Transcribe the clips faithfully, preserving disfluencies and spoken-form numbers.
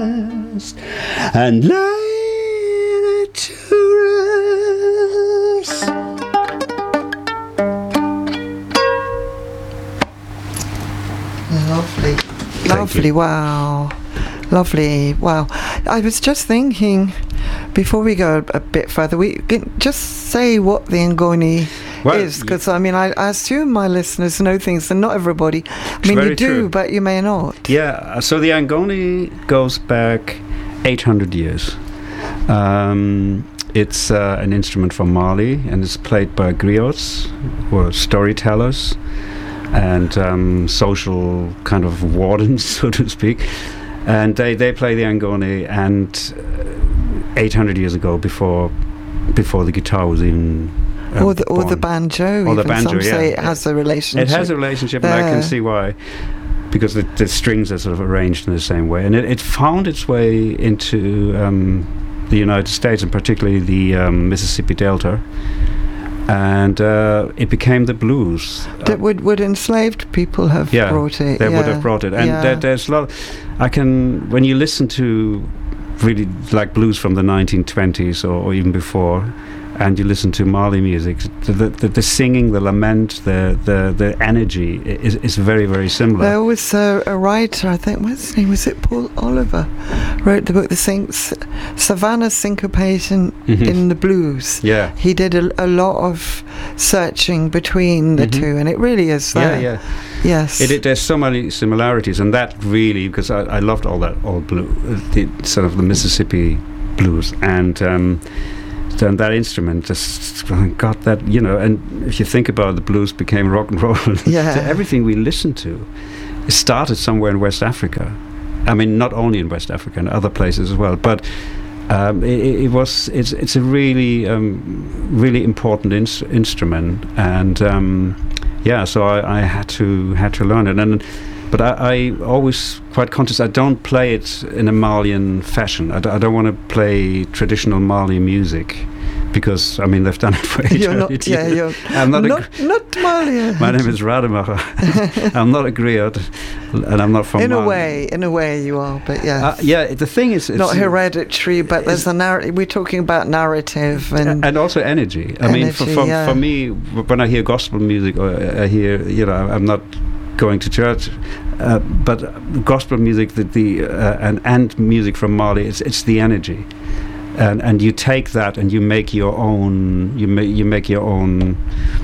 and lay to rest. Lovely. Lovely, wow. Lovely, wow. I was just thinking, before we go a bit further, we can just say what the Ngoni Well, is, because I mean, I, I assume my listeners know things, and not everybody. I mean, you do, true. but you may not. Yeah, so the Ngoni goes back eight hundred years. Um, it's uh, an instrument from Mali, and it's played by griots, or storytellers, and um, social kind of wardens, so to speak. And they, they play the Ngoni, and uh, eight hundred years ago, before before the guitar was even uh, or the or born. the banjo. Or the even banjo, some yeah. say it has a relationship. It has a relationship, and I can Yeah. see why. Because the, the strings are sort of arranged in the same way. And it, it found its way into um, the United States, and particularly the um, Mississippi Delta. And uh, it became the blues. That would, would enslaved people have yeah, brought it? they yeah. would have brought it. And yeah. there, there's a lot. I can, when you listen to really like blues from the nineteen twenties or, or even before, and you listen to Mali music, the, the, the singing, the lament, the the, the energy is, is very, very similar. There was a, a writer, I think, what's his name? Was it Paul Oliver? Wrote the book, The Sing- Savannah Syncopation Mhm. in the Blues. Yeah. He did a, a lot of searching between the Mhm. two, and it really is Yeah, there. yeah. Yes. It, it, there's so many similarities, and that really, because I, I loved all that old blue, uh, the sort of the Mississippi blues, and um, then that instrument just got that, you know. And if you think about it, the blues became rock and roll. Yeah. Everything we listen to, it started somewhere in West Africa. I mean, not only in West Africa, and other places as well, but. Um, it, it was. It's. It's a really, um, really important ins- instrument, and um, yeah. So I, I had to had to learn it, and but I, I always quite conscious. I don't play it in a Malian fashion. I, d- I don't want to play traditional Mali music, because I mean they've done it for You're not, eight yeah, years. you're I'm not. not, a gr- not Malian. My name is Rademacher. I'm not a griot, and I'm not from. In Mali. a way, in a way you are, but yeah. Uh, yeah. The thing is, it's Not hereditary, but there's a narrative. We're talking about narrative and and also energy. I mean, for Energy, for, yeah. for me, w- when I hear gospel music, or I hear, you know, I'm not going to church, uh, but gospel music, the, the uh, and and music from Mali, it's it's the energy, and and you take that and you make your own. You make you make your own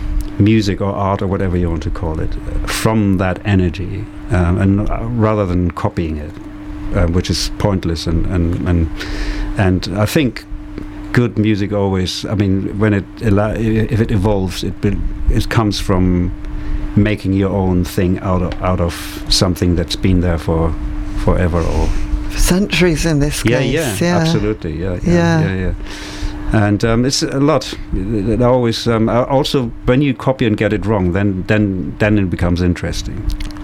music or art or whatever you want to call it from that energy, um, and uh, rather than copying it, uh, which is pointless, and and and and I think good music always, I mean, when it ela- if it evolves, it be, it comes from making your own thing out of out of something that's been there for forever or centuries in this yeah case. yeah, Yeah, absolutely yeah yeah Yeah. yeah, yeah. And um, it's a lot. It, it always um, uh, also when you copy and get it wrong, then then then it becomes interesting.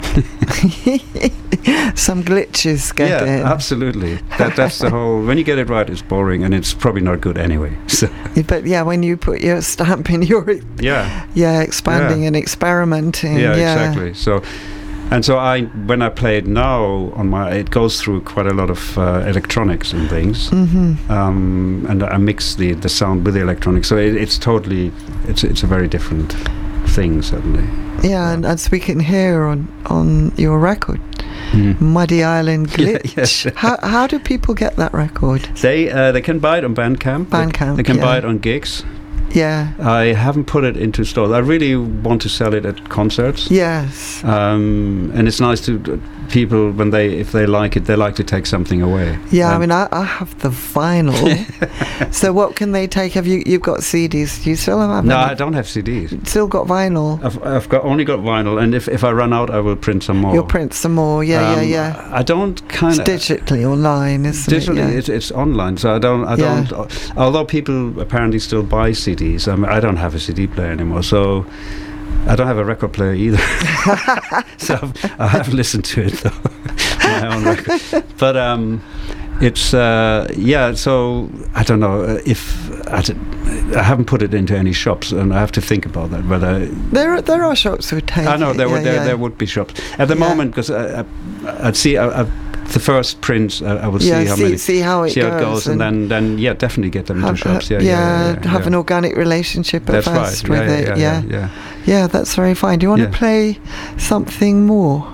Some glitches get yeah, in. absolutely. That that's the whole. When you get it right, it's boring, and it's probably not good anyway. So But yeah, when you put your stamp in, you're yeah, yeah expanding Yeah. and experimenting. yeah, Yeah, exactly. So, and so I, when I play it now on my, it goes through quite a lot of uh, electronics and things, hmm um, and I mix the the sound with the electronics. So it, it's totally, it's it's a very different thing suddenly. Yeah, and as we can hear on on your record, Mm. Muddy Island Yeah, Glitch. yeah. How how do people get that record? They uh, they can buy it on Bandcamp. They- Bandcamp, They, can yeah. buy it on gigs. Yeah. I haven't put it into stores. I really want to sell it at concerts. Yes. Um, and it's nice to uh, people when they, if they like it, they like to take something away. Yeah, I Um, mean, I, I have the vinyl. So what can they take? Have you you've got C Ds? Do you still have? no, any? I don't have C Ds. Still got vinyl. I've, I've got only got vinyl, and if, if I run out, I will print some more. You'll print some more. Yeah, Um, yeah, yeah. I don't kind It's of digitally online, isn't digitally. it? Yeah. It's, it's online, so I don't. I Yeah. don't. uh, Although people apparently still buy C Ds, I, mean, I don't have a C D player anymore, so I don't have a record player either. So I've, I have listened to it though, my own record. But um, it's uh, yeah. So I don't know uh, if I, d- I haven't put it into any shops, and I have to think about that. Whether There, are, there are shops who take. I know it, there yeah, would there, yeah. there would be shops at the Yeah. moment, because I, I, I'd see I, I've the first prints, uh, I will yeah, see how see, many, see how it see goes, how it goes, and, and then then yeah, definitely get them have, into shops. Yeah, yeah, yeah, yeah, yeah have yeah. an organic relationship at That's first right. with yeah, it. Yeah, Yeah, yeah, yeah. yeah, that's very fine. Do you want Yeah. to play something more,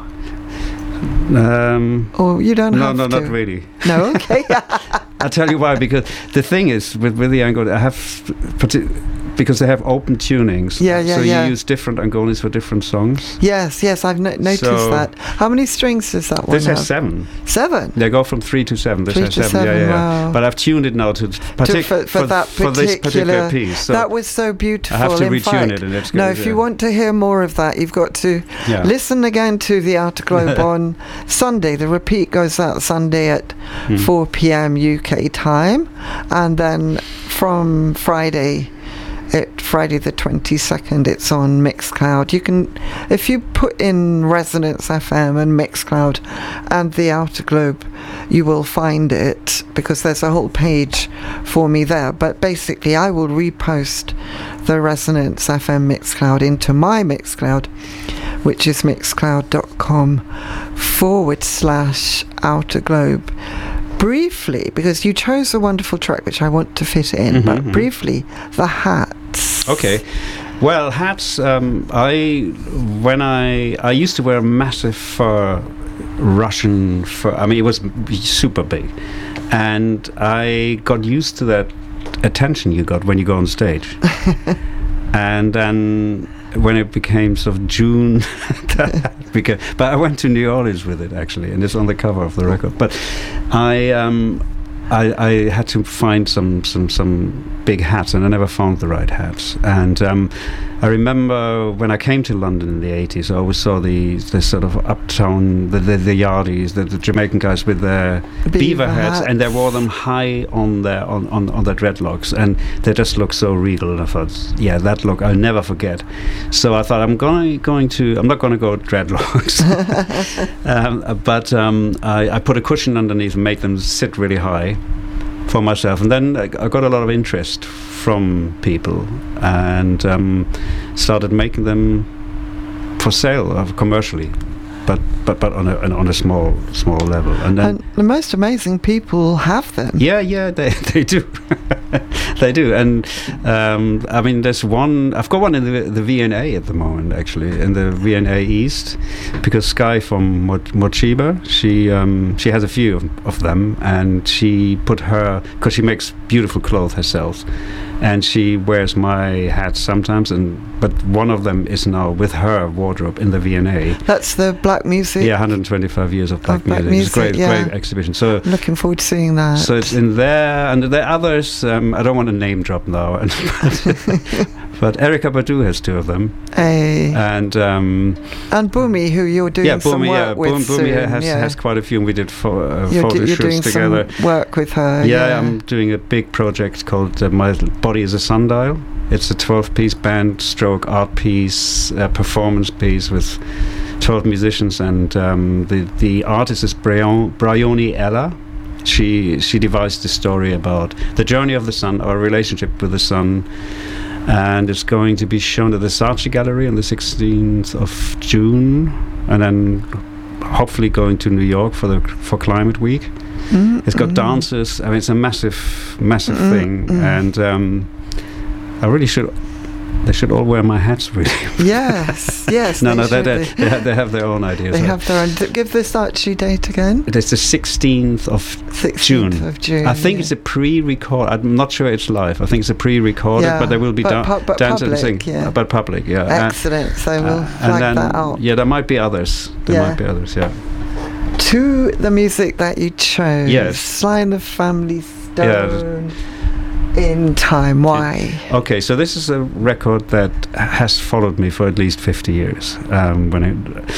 Um, or you don't no, have no, to? not really. No, okay. I'll tell you why. Because the thing is, with with the Angola, I have parti- because they have open tunings. Yeah, yeah, So yeah. you use different Angolas for different songs. Yes, yes, I've no- noticed So- that. How many strings does that one This have? has seven. Seven. They go from three to seven. This Three has to seven. Yeah, seven, yeah, yeah. wow. But I've tuned it now to, partic- for- for that for this particular particular- piece. So that was so beautiful. I have to in retune fact. it, and it's No, good, if yeah. you want to hear more of that, you've got to Yeah. listen again to the Outer Globe on Sunday. The repeat goes out Sunday at Hmm. four p.m. U K time, and then from Friday, it Friday the twenty-second, it's on Mixcloud. You can, if you put in Resonance F M and Mixcloud and the Outer Globe, you will find it, because there's a whole page for me there. But basically, I will repost the Resonance F M Mixcloud into my Mixcloud, which is mixcloud.com forward slash Outer Globe. Briefly, because you chose a wonderful track which I want to fit in, Mhm, but mhm. briefly, the hats. Okay. Well, hats. Um, I when I I used to wear a massive fur, Russian fur. I mean, it was super big, and I got used to that attention you got when you go on stage. And then when it became sort of June, that became, but I went to New Orleans with it actually, and it's on the cover of the record. But I. Um, I, I had to find some, some, some big hats, and I never found the right hats. And um, I remember when I came to London in the eighties, I always saw the, the sort of uptown, the, the, the yardies, the, the Jamaican guys with their beaver, Beaver hats, and they wore them high on their on, on, on their dreadlocks, and they just looked so regal. And I thought, yeah, that look I'll never forget. So I thought I'm going going to I'm not going to go dreadlocks, um, but um, I, I put a cushion underneath and made them sit really high for myself, and then I, I got a lot of interest from people, and um, started making them for sale uh, commercially, but but but on a on a small small level. And then And the most amazing people have them. yeah, yeah, they they do, they do. And um, I mean, there's one. I've got one in the the V N A at the moment, actually, in the V N A East, because Sky from Mo- Mochiba, she um, she has a few of, of them, and she put her, because she makes beautiful clothes herself, and she wears my hats sometimes. And but one of them is now with her wardrobe in the V N A. That's the black music. Yeah, one hundred twenty-five years of black, Of black music. It's a music, great, yeah. great exhibition. So. Looking forward to seeing that. So it's in there, and there are others. Um, I don't want to name drop now, and but Erykah Badu has two of them, Hey. and um, and Boomy, who you're doing yeah, some Boomy, work yeah, with Boom, soon. Boomy has yeah. has quite a few, and we did fo- uh, you're, photo do, you're doing shoots together. some work with her. Yeah, Yeah, I'm doing a big project called uh, My Body is a Sundial. It's a twelve-piece band, stroke art piece, uh, performance piece with twelve musicians, and um, the the artist is Brion, Bryony Ella. She she devised the story about the journey of the sun, our relationship with the sun, and it's going to be shown at the Saatchi Gallery on the sixteenth of June, and then hopefully going to New York for the for Climate Week. Mm, It's got mm. dancers. I mean, it's a massive, massive Mm, thing, mm. and um, I really should. They should all wear my hats, really. Yes, yes. no, they no, they, should they, be. they, have, they have their own ideas. They So have their own. d- Give the Saatchi date again. it is the sixteenth of sixteenth June. of June. I think yeah. it's a pre-record. I'm not sure it's live. I think it's a pre-recorded, Yeah, but there will be but da- pu- but dance and public, sing. yeah. Uh, but public, yeah. Uh, Excellent. So we'll uh, flag and then, that out. yeah, there might be others. There Yeah. might be others, yeah. To the music that you chose. Yes. Sly and the Family Yeah. Stone. In Time. Why? Okay, so this is a record that has followed me for at least fifty years. Um, when it,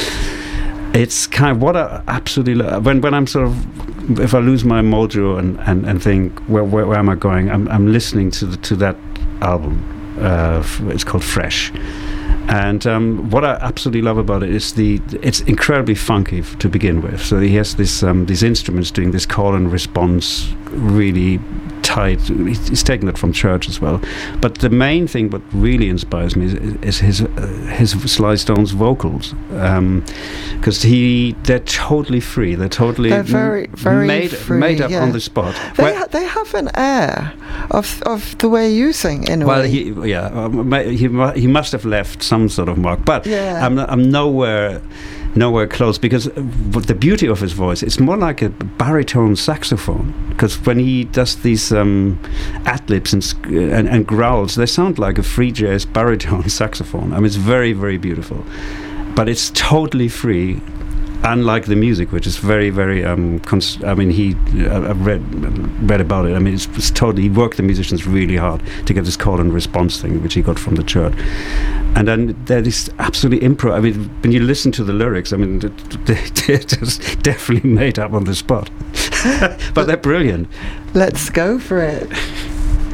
it's kind of what I absolutely love. When when I'm sort of, if I lose my mojo and, and, and think where, where where am I going? I'm I'm listening to the, to that album. Uh, f- it's called Fresh. And um, what I absolutely love about it is the it's incredibly funky f- to begin with. So he has this um, these instruments doing this call and response, really tied. He's, he's taken it from church as well. But the main thing, what really inspires me, is, is his uh, his Sly Stone's vocals, because um, he they're totally free. They're totally they're very very made free, made up yeah. on the spot. They Well, ha- they have an air of of the way you sing in a Well, way. he yeah, um, ma- he mu- he must have left some sort of mark, but Yeah. I'm I'm nowhere nowhere close, because uh, what the beauty of his voice, it's more like a baritone saxophone, because when he does these um, ad-libs and, sc- and and growls, they sound like a free jazz baritone saxophone. I mean, it's very very beautiful, but it's totally free. Unlike the music, which is very, very, um, cons- I mean, he, uh, I've read read about it. I mean, it's, it's totally, he worked the musicians really hard to get this call and response thing, which he got from the church. And then there is absolutely improv. I mean, when you listen to the lyrics, I mean, they, they're just definitely made up on the spot. But they're brilliant. Let's go for it.